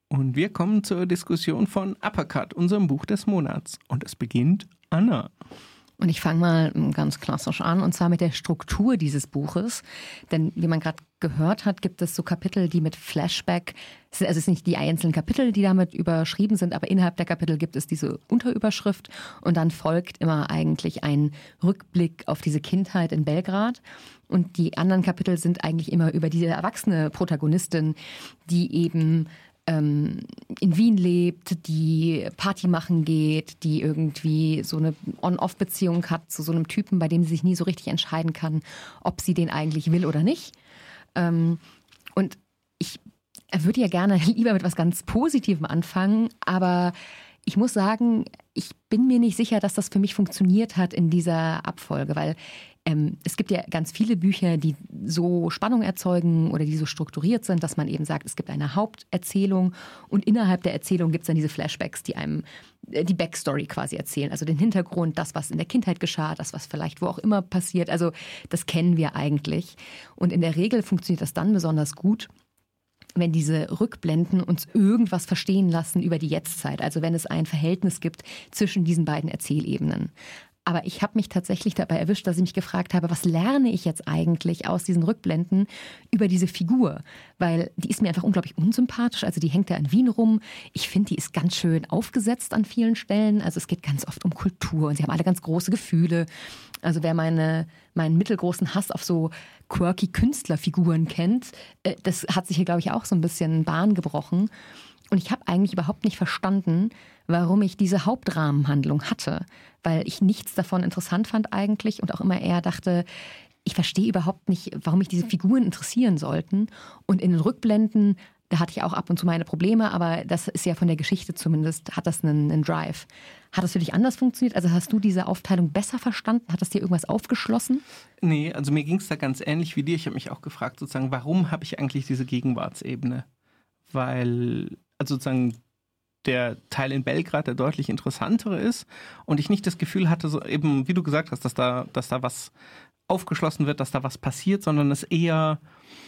Und wir kommen zur Diskussion von Uppercut, unserem Buch des Monats. Und es beginnt Anna. Und ich fange mal ganz klassisch an, und zwar mit der Struktur dieses Buches. Denn wie man gerade gehört hat, gibt es so Kapitel, die mit Flashback, also es sind nicht die einzelnen Kapitel, die damit überschrieben sind, aber innerhalb der Kapitel gibt es diese Unterüberschrift und dann folgt immer eigentlich ein Rückblick auf diese Kindheit in Belgrad. Und die anderen Kapitel sind eigentlich immer über diese erwachsene Protagonistin, die eben in Wien lebt, die Party machen geht, die irgendwie so eine On-Off-Beziehung hat zu so einem Typen, bei dem sie sich nie so richtig entscheiden kann, ob sie den eigentlich will oder nicht. Und ich würde ja gerne lieber mit was ganz Positivem anfangen, aber ich muss sagen, ich bin mir nicht sicher, dass das für mich funktioniert hat in dieser Abfolge, weil es gibt ja ganz viele Bücher, die so Spannung erzeugen oder die so strukturiert sind, dass man eben sagt, es gibt eine Haupterzählung und innerhalb der Erzählung gibt es dann diese Flashbacks, die einem die Backstory quasi erzählen. Also den Hintergrund, das, was in der Kindheit geschah, das, was vielleicht wo auch immer passiert. Also das kennen wir eigentlich. Und in der Regel funktioniert das dann besonders gut, wenn diese Rückblenden uns irgendwas verstehen lassen über die Jetztzeit. Also wenn es ein Verhältnis gibt zwischen diesen beiden Erzählebenen. Aber ich habe mich tatsächlich dabei erwischt, dass ich mich gefragt habe, was lerne ich jetzt eigentlich aus diesen Rückblenden über diese Figur? Weil die ist mir einfach unglaublich unsympathisch. Also die hängt da in Wien rum. Ich finde, die ist ganz schön aufgesetzt an vielen Stellen. Also es geht ganz oft um Kultur und sie haben alle ganz große Gefühle. Also wer meinen mittelgroßen Hass auf so quirky Künstlerfiguren kennt, das hat sich hier, glaube ich, auch so ein bisschen Bahn gebrochen. Und ich habe eigentlich überhaupt nicht verstanden, warum ich diese Hauptrahmenhandlung hatte. Weil ich nichts davon interessant fand eigentlich und auch immer eher dachte, ich verstehe überhaupt nicht, warum mich diese Figuren interessieren sollten. Und in den Rückblenden, da hatte ich auch ab und zu meine Probleme, aber das ist ja von der Geschichte zumindest, hat das einen Drive. Hat das für dich anders funktioniert? Also hast du diese Aufteilung besser verstanden? Hat das dir irgendwas aufgeschlossen? Nee, also mir ging es da ganz ähnlich wie dir. Ich habe mich auch gefragt, sozusagen, warum habe ich eigentlich diese Gegenwartsebene? Weil, also sozusagen, der Teil in Belgrad der deutlich interessantere ist und ich nicht das Gefühl hatte, so eben, wie du gesagt hast, dass da was aufgeschlossen wird, dass da was passiert, sondern es eher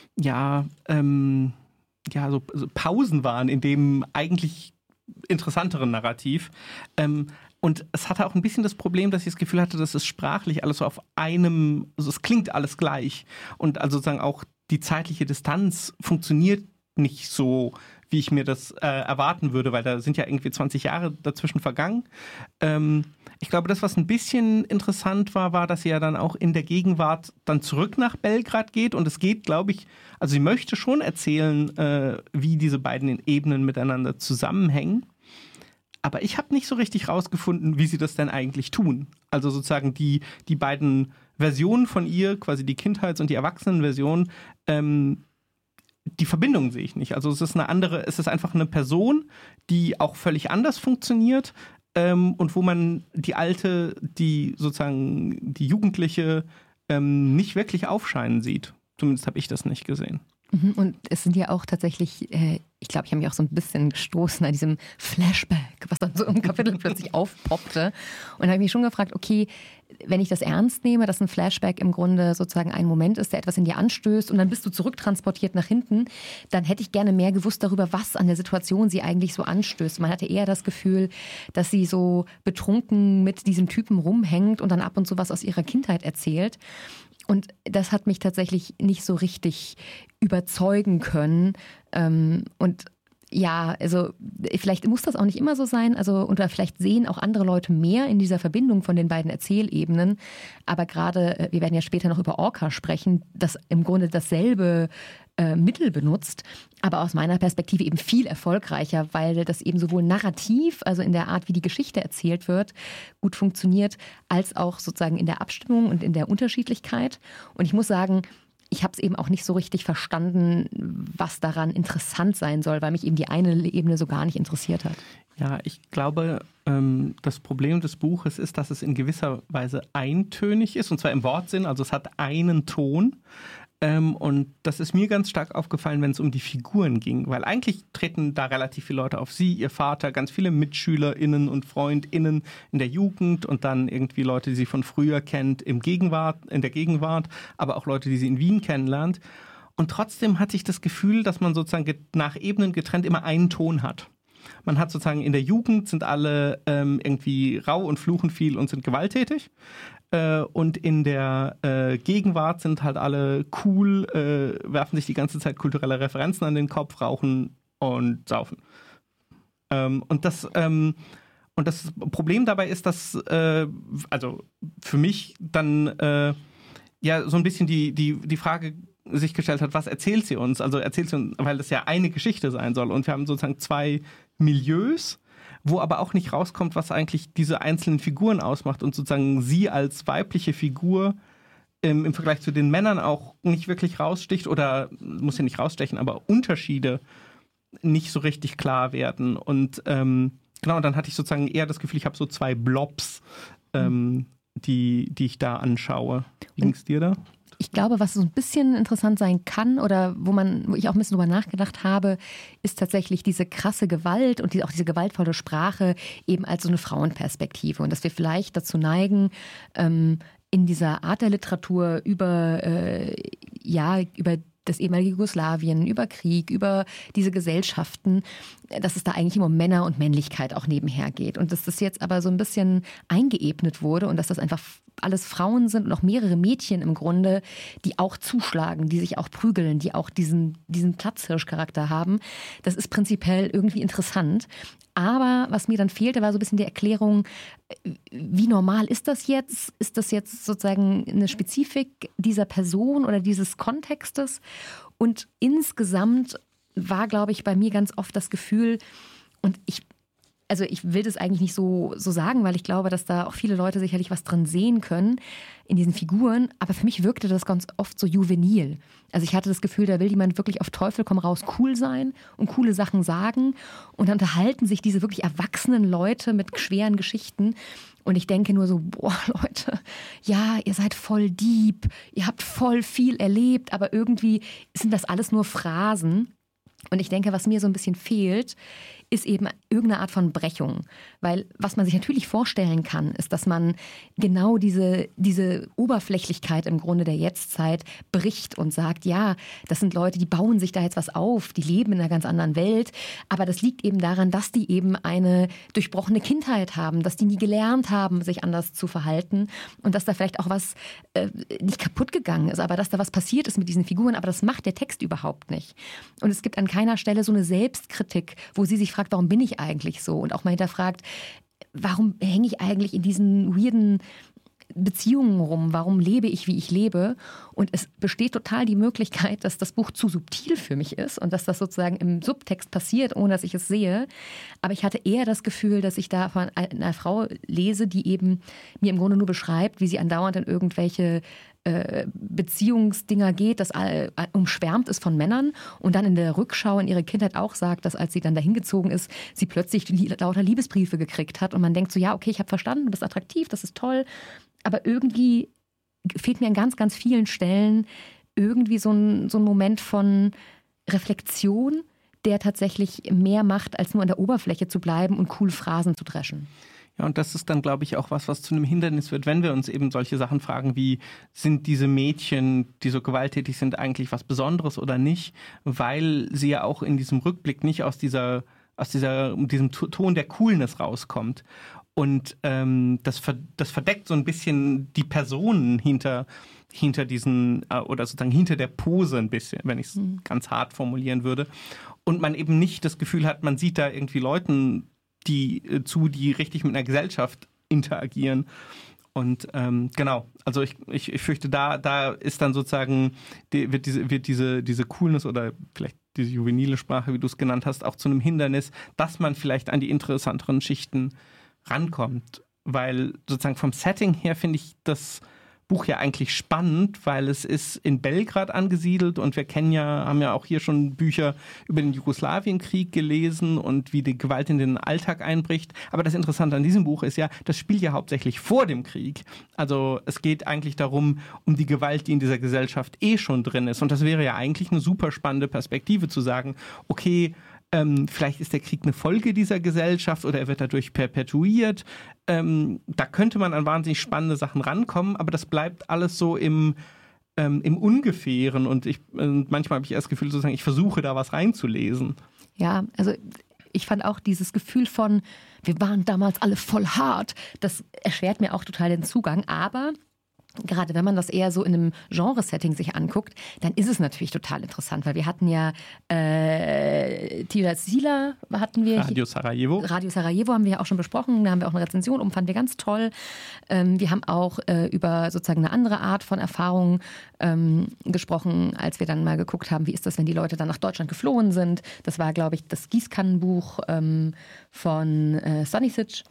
so Pausen waren in dem eigentlich interessanteren Narrativ. Und es hatte auch ein bisschen das Problem, dass ich das Gefühl hatte, dass es sprachlich alles so auf einem, also es klingt alles gleich und also sozusagen auch die zeitliche Distanz funktioniert nicht so, wie ich mir das erwarten würde, weil da sind ja irgendwie 20 Jahre dazwischen vergangen. Ich glaube, das, was ein bisschen interessant war, dass sie ja dann auch in der Gegenwart dann zurück nach Belgrad geht und es geht, glaube ich, also sie möchte schon erzählen, wie diese beiden Ebenen miteinander zusammenhängen. Aber ich habe nicht so richtig rausgefunden, wie sie das denn eigentlich tun. Also sozusagen die beiden Versionen von ihr, quasi die Kindheits- und die Erwachsenenversion, die Verbindung sehe ich nicht. Also es ist einfach eine Person, die auch völlig anders funktioniert und wo man die Jugendliche nicht wirklich aufscheinen sieht. Zumindest habe ich das nicht gesehen. Und es sind ja auch tatsächlich, ich glaube, ich habe mich auch so ein bisschen gestoßen an diesem Flashback, was dann so im Kapitel plötzlich aufpoppte. Und da habe ich mich schon gefragt, okay, wenn ich das ernst nehme, dass ein Flashback im Grunde sozusagen ein Moment ist, der etwas in dir anstößt und dann bist du zurücktransportiert nach hinten, dann hätte ich gerne mehr gewusst darüber, was an der Situation sie eigentlich so anstößt. Man hatte eher das Gefühl, dass sie so betrunken mit diesem Typen rumhängt und dann ab und zu was aus ihrer Kindheit erzählt. Und das hat mich tatsächlich nicht so richtig überzeugen können. Und ja, also vielleicht muss das auch nicht immer so sein. Also oder vielleicht sehen auch andere Leute mehr in dieser Verbindung von den beiden Erzählebenen. Aber gerade, wir werden ja später noch über Orca sprechen, das im Grunde dasselbe Mittel benutzt, aber aus meiner Perspektive eben viel erfolgreicher, weil das eben sowohl narrativ, also in der Art, wie die Geschichte erzählt wird, gut funktioniert, als auch sozusagen in der Abstimmung und in der Unterschiedlichkeit. Und ich muss sagen, ich habe es eben auch nicht so richtig verstanden, was daran interessant sein soll, weil mich eben die eine Ebene so gar nicht interessiert hat. Ja, ich glaube, das Problem des Buches ist, dass es in gewisser Weise eintönig ist, und zwar im Wortsinn, also es hat einen Ton. Und das ist mir ganz stark aufgefallen, wenn es um die Figuren ging, weil eigentlich treten da relativ viele Leute auf sie, ihr Vater, ganz viele MitschülerInnen und FreundInnen in der Jugend und dann irgendwie Leute, die sie von früher kennt in der Gegenwart, aber auch Leute, die sie in Wien kennenlernt. Und trotzdem hatte ich das Gefühl, dass man sozusagen nach Ebenen getrennt immer einen Ton hat. Man hat sozusagen in der Jugend sind alle irgendwie rau und fluchen viel und sind gewalttätig. Und in der Gegenwart sind halt alle cool, werfen sich die ganze Zeit kulturelle Referenzen an den Kopf, rauchen und saufen. Und das Problem dabei ist, dass also für mich dann ja so ein bisschen die Frage sich gestellt hat, was erzählt sie uns? Also erzählt sie uns, weil das ja eine Geschichte sein soll. Und wir haben sozusagen zwei Milieus, wo aber auch nicht rauskommt, was eigentlich diese einzelnen Figuren ausmacht und sozusagen sie als weibliche Figur im Vergleich zu den Männern auch nicht wirklich raussticht oder muss ja nicht rausstechen, aber Unterschiede nicht so richtig klar werden. Und genau, dann hatte ich sozusagen eher das Gefühl, ich habe so zwei Blobs, die ich da anschaue. Wie ging es dir da? Ich glaube, was so ein bisschen interessant sein kann oder wo ich auch ein bisschen drüber nachgedacht habe, ist tatsächlich diese krasse Gewalt und auch diese gewaltvolle Sprache eben als so eine Frauenperspektive. Und dass wir vielleicht dazu neigen, in dieser Art der Literatur über das ehemalige Jugoslawien, über Krieg, über diese Gesellschaften, dass es da eigentlich immer um Männer und Männlichkeit auch nebenher geht. Und dass das jetzt aber so ein bisschen eingeebnet wurde und dass das einfach alles Frauen sind und auch mehrere Mädchen im Grunde, die auch zuschlagen, die sich auch prügeln, die auch diesen Platzhirschcharakter haben. Das ist prinzipiell irgendwie interessant. Aber was mir dann fehlte, war so ein bisschen die Erklärung, wie normal ist das jetzt? Ist das jetzt sozusagen eine Spezifik dieser Person oder dieses Kontextes? Und insgesamt war, glaube ich, bei mir ganz oft das Gefühl, und ich will das eigentlich nicht so sagen, weil ich glaube, dass da auch viele Leute sicherlich was drin sehen können in diesen Figuren. Aber für mich wirkte das ganz oft so juvenil. Also ich hatte das Gefühl, da will jemand wirklich auf Teufel komm raus cool sein und coole Sachen sagen. Und dann unterhalten sich diese wirklich erwachsenen Leute mit schweren Geschichten. Und ich denke nur so, boah, Leute, ja, ihr seid voll deep, ihr habt voll viel erlebt, aber irgendwie sind das alles nur Phrasen. Und ich denke, was mir so ein bisschen fehlt, ist eben irgendeine Art von Brechung. Weil was man sich natürlich vorstellen kann, ist, dass man genau diese Oberflächlichkeit im Grunde der Jetztzeit bricht und sagt, ja, das sind Leute, die bauen sich da jetzt was auf, die leben in einer ganz anderen Welt. Aber das liegt eben daran, dass die eben eine durchbrochene Kindheit haben, dass die nie gelernt haben, sich anders zu verhalten und dass da vielleicht auch was nicht kaputt gegangen ist, aber dass da was passiert ist mit diesen Figuren. Aber das macht der Text überhaupt nicht. Und es gibt an keiner Stelle so eine Selbstkritik, wo sie sich fragt, warum bin ich eigentlich so? Und auch mal hinterfragt, warum hänge ich eigentlich in diesen weirden Beziehungen rum? Warum lebe ich, wie ich lebe? Und es besteht total die Möglichkeit, dass das Buch zu subtil für mich ist und dass das sozusagen im Subtext passiert, ohne dass ich es sehe. Aber ich hatte eher das Gefühl, dass ich da von einer Frau lese, die eben mir im Grunde nur beschreibt, wie sie andauernd in irgendwelche Beziehungsdinger geht, das umschwärmt ist von Männern und dann in der Rückschau in ihre Kindheit auch sagt, dass als sie dann dahin gezogen ist, sie plötzlich lauter Liebesbriefe gekriegt hat und man denkt so, ja, okay, ich habe verstanden, du bist attraktiv, das ist toll, aber irgendwie fehlt mir an ganz, ganz vielen Stellen irgendwie so ein Moment von Reflexion, der tatsächlich mehr macht, als nur an der Oberfläche zu bleiben und cool Phrasen zu dreschen. Ja, und das ist dann, glaube ich, auch was zu einem Hindernis wird, wenn wir uns eben solche Sachen fragen, wie sind diese Mädchen, die so gewalttätig sind, eigentlich was Besonderes oder nicht, weil sie ja auch in diesem Rückblick nicht aus diesem Ton der Coolness rauskommt. Und das verdeckt so ein bisschen die Personen hinter diesen, oder sozusagen hinter der Pose ein bisschen, wenn ich es ganz hart formulieren würde. Und man eben nicht das Gefühl hat, man sieht da irgendwie Leuten die richtig mit einer Gesellschaft interagieren. Und genau, also ich fürchte, da ist dann sozusagen, wird diese Coolness oder vielleicht diese juvenile Sprache, wie du es genannt hast, auch zu einem Hindernis, dass man vielleicht an die interessanteren Schichten rankommt. Weil sozusagen vom Setting her finde ich das Buch ja eigentlich spannend, weil es ist in Belgrad angesiedelt und wir haben ja auch hier schon Bücher über den Jugoslawienkrieg gelesen und wie die Gewalt in den Alltag einbricht. Aber das Interessante an diesem Buch ist ja, das spielt ja hauptsächlich vor dem Krieg. Also es geht eigentlich darum, um die Gewalt, die in dieser Gesellschaft schon drin ist. Und das wäre ja eigentlich eine super spannende Perspektive zu sagen, okay, vielleicht ist der Krieg eine Folge dieser Gesellschaft oder er wird dadurch perpetuiert. Da könnte man an wahnsinnig spannende Sachen rankommen, aber das bleibt alles so im im Ungefähren und manchmal habe ich erst das Gefühl, sozusagen, ich versuche da was reinzulesen. Ja, also ich fand auch dieses Gefühl von, wir waren damals alle voll hart, das erschwert mir auch total den Zugang, aber gerade wenn man das eher so in einem Genre-Setting sich anguckt, dann ist es natürlich total interessant, weil wir hatten ja Tira Sila hatten wir. Radio Sarajevo. Radio Sarajevo haben wir ja auch schon besprochen, da haben wir auch eine Rezension fanden wir ganz toll. Wir haben auch über sozusagen eine andere Art von Erfahrungen gesprochen, als wir dann mal geguckt haben, wie ist das, wenn die Leute dann nach Deutschland geflohen sind. Das war, glaube ich, das Gießkannenbuch von Stanisic.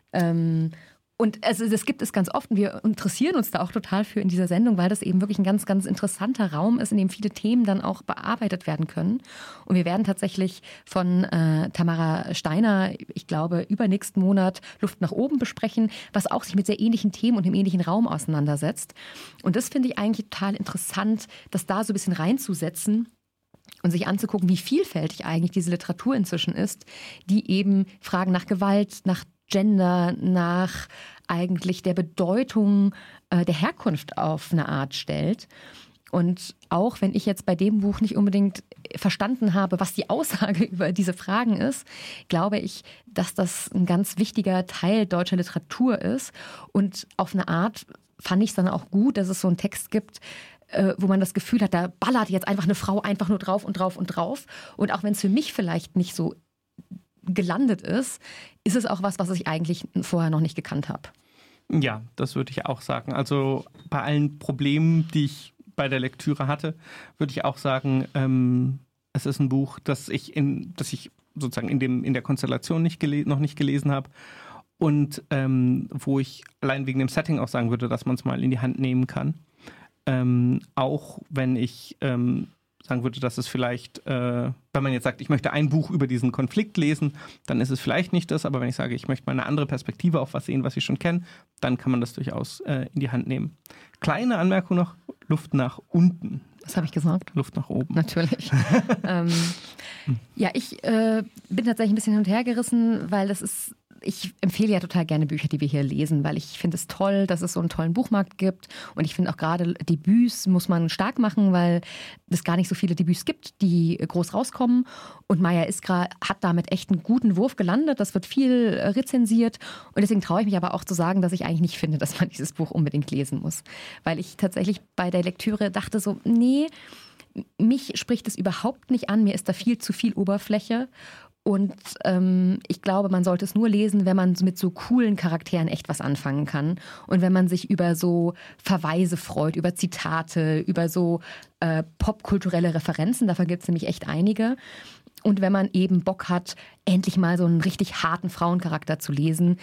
Und also das gibt es ganz oft und wir interessieren uns da auch total für in dieser Sendung, weil das eben wirklich ein ganz, ganz interessanter Raum ist, in dem viele Themen dann auch bearbeitet werden können. Und wir werden tatsächlich von Tamara Steiner, ich glaube, übernächsten Monat Luft nach oben besprechen, was auch sich mit sehr ähnlichen Themen und dem ähnlichen Raum auseinandersetzt. Und das finde ich eigentlich total interessant, das da so ein bisschen reinzusetzen und sich anzugucken, wie vielfältig eigentlich diese Literatur inzwischen ist, die eben Fragen nach Gewalt, nach Gender, nach eigentlich der Bedeutung der Herkunft auf eine Art stellt. Und auch wenn ich jetzt bei dem Buch nicht unbedingt verstanden habe, was die Aussage über diese Fragen ist, glaube ich, dass das ein ganz wichtiger Teil deutscher Literatur ist. Und auf eine Art fand ich es dann auch gut, dass es so einen Text gibt, wo man das Gefühl hat, da ballert jetzt einfach eine Frau einfach nur drauf und drauf und drauf. Und auch wenn es für mich vielleicht nicht so gelandet ist es auch was ich eigentlich vorher noch nicht gekannt habe. Ja, das würde ich auch sagen. Also bei allen Problemen, die ich bei der Lektüre hatte, würde ich auch sagen, es ist ein Buch, das ich sozusagen in der Konstellation noch nicht gelesen habe und wo ich allein wegen dem Setting auch sagen würde, dass man es mal in die Hand nehmen kann. Auch wenn ich sagen würde, dass es vielleicht, wenn man jetzt sagt, ich möchte ein Buch über diesen Konflikt lesen, dann ist es vielleicht nicht das, aber wenn ich sage, ich möchte mal eine andere Perspektive auf was sehen, was ich schon kenne, dann kann man das durchaus in die Hand nehmen. Kleine Anmerkung noch, Luft nach unten. Was habe ich gesagt? Luft nach oben. Natürlich. Ja, ich bin tatsächlich ein bisschen hin und her gerissen, weil ich empfehle ja total gerne Bücher, die wir hier lesen, weil ich finde es toll, dass es so einen tollen Buchmarkt gibt. Und ich finde auch gerade Debüts muss man stark machen, weil es gar nicht so viele Debüts gibt, die groß rauskommen. Und Maya Iskra hat damit echt einen guten Wurf gelandet. Das wird viel rezensiert. Und deswegen traue ich mich aber auch zu sagen, dass ich eigentlich nicht finde, dass man dieses Buch unbedingt lesen muss. Weil ich tatsächlich bei der Lektüre dachte so, nee, mich spricht es überhaupt nicht an. Mir ist da viel zu viel Oberfläche. Und ich glaube, man sollte es nur lesen, wenn man mit so coolen Charakteren echt was anfangen kann. Und wenn man sich über so Verweise freut, über Zitate, über so popkulturelle Referenzen. Davon gibt es nämlich echt einige. Und wenn man eben Bock hat, endlich mal so einen richtig harten Frauencharakter zu lesen,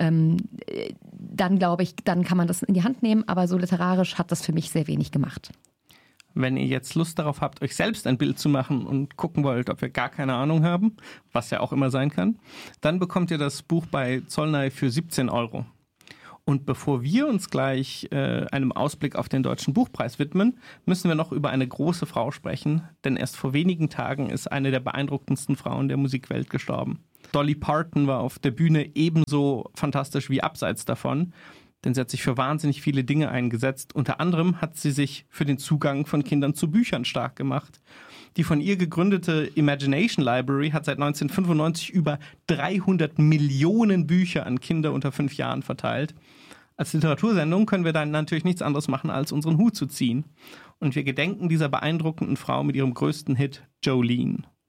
dann glaube ich, dann kann man das in die Hand nehmen. Aber so literarisch hat das für mich sehr wenig gemacht. Wenn ihr jetzt Lust darauf habt, euch selbst ein Bild zu machen und gucken wollt, ob wir gar keine Ahnung haben, was ja auch immer sein kann, dann bekommt ihr das Buch bei Zollnay für 17 €. Und bevor wir uns gleich einem Ausblick auf den Deutschen Buchpreis widmen, müssen wir noch über eine große Frau sprechen, denn erst vor wenigen Tagen ist eine der beeindruckendsten Frauen der Musikwelt gestorben. Dolly Parton war auf der Bühne ebenso fantastisch wie abseits davon. Denn sie hat sich für wahnsinnig viele Dinge eingesetzt. Unter anderem hat sie sich für den Zugang von Kindern zu Büchern stark gemacht. Die von ihr gegründete Imagination Library hat seit 1995 über 300 Millionen Bücher an Kinder unter 5 Jahren verteilt. Als Literatursendung können wir dann natürlich nichts anderes machen, als unseren Hut zu ziehen. Und wir gedenken dieser beeindruckenden Frau mit ihrem größten Hit, Jolene.